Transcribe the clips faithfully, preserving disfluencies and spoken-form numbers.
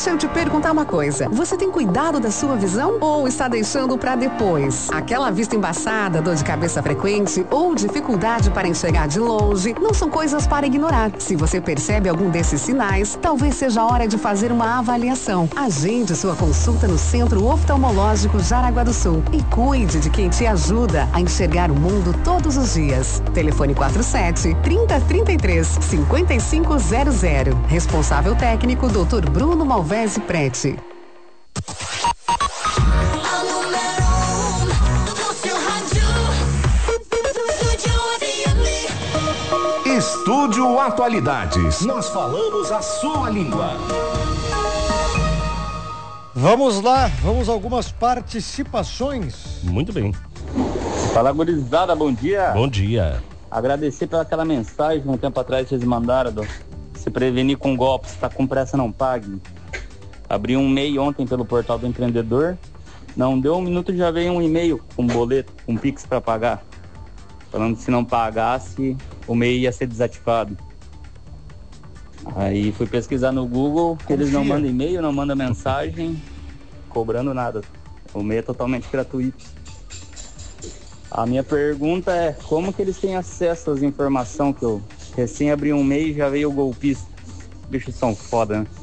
Deixa eu te perguntar uma coisa. Você tem cuidado da sua visão ou está deixando para depois? Aquela vista embaçada, dor de cabeça frequente ou dificuldade para enxergar de longe não são coisas para ignorar. Se você percebe algum desses sinais, talvez seja a hora de fazer uma avaliação. Agende sua consulta no Centro Oftalmológico Jaraguá do Sul e cuide de quem te ajuda a enxergar o mundo todos os dias. Telefone quatro sete, trinta, trinta e três, cinquenta e cinco zero zero. Responsável técnico doutor Bruno Malvese Prete. Estúdio Atualidades. Nós falamos a sua língua. Vamos lá, vamos a algumas participações. Muito bem. Fala, gurizada, bom dia. Bom dia. Agradecer pela aquela mensagem um tempo atrás que vocês mandaram do se prevenir com golpes, tá com pressa, não pague. Abri um e-mail ontem pelo portal do empreendedor, não deu um minuto, já veio um e-mail com boleto, com Pix para pagar, falando que se não pagasse o e-mail ia ser desativado. Aí fui pesquisar no Google, que eles não mandam e-mail, não mandam mensagem, cobrando nada. O e-mail é totalmente gratuito. A minha pergunta é, como que eles têm acesso às informações que eu recém abri um e-mail e já veio o golpista? Bichos são foda, né?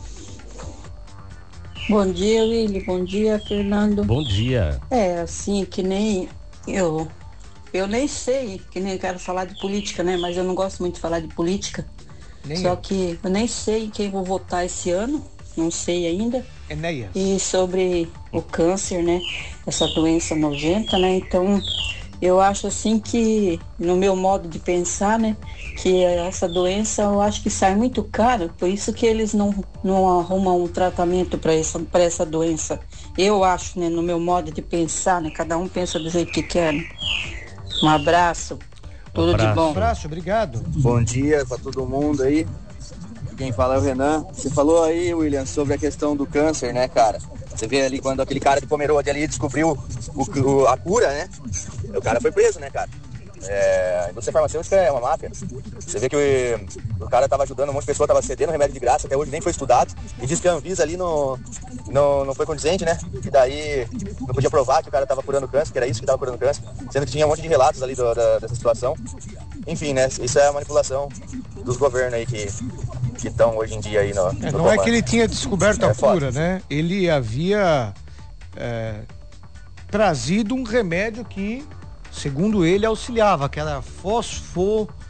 Bom dia, Willy. Bom dia, Fernando. Bom dia. É, assim, que nem eu... Eu nem sei, que nem quero falar de política, né? Mas eu não gosto muito de falar de política. Nem Só eu. que eu nem sei quem vou votar esse ano. Não sei ainda. Enéas. E sobre o câncer, né? Essa doença nojenta, né? Então... Eu acho assim que, no meu modo de pensar, né, que essa doença eu acho que sai muito caro, por isso que eles não, não arrumam um tratamento para essa, para essa doença. Eu acho, né, no meu modo de pensar, né, cada um pensa do jeito que quer. Né? Um abraço, tudo um abraço. de bom. Um abraço, obrigado. Bom dia para todo mundo aí. Quem fala é o Renan. Você falou aí, William, sobre a questão do câncer, né, cara? Você vê ali quando aquele cara de Pomerode ali descobriu o, o, a cura, né? O cara foi preso, né, cara? É, a indústria farmacêutica é uma máfia. Você vê que o, o cara tava ajudando, um monte de pessoa tava cedendo remédio de graça, até hoje nem foi estudado. E diz que a Anvisa ali não, não, não foi condizente, né? E daí não podia provar que o cara tava curando câncer, que era isso que tava curando câncer. Sendo que tinha um monte de relatos ali do, da, dessa situação. Enfim, né? Isso é a manipulação dos governos aí que... que estão hoje em dia aí no, é, no não comando. É que ele tinha descoberto é a cura, foda. né? Ele havia é, trazido um remédio que, segundo ele, auxiliava, que era fosfo,